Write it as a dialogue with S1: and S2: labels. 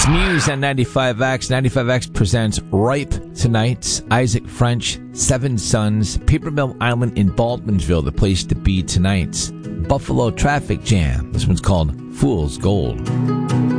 S1: Muse on 95X. 95X presents Ripe tonight. Isaac French, Seven Sons, Paper Mill Island in Baldwinsville, the place to be tonight. Buffalo Traffic Jam. This one's called Fool's Gold.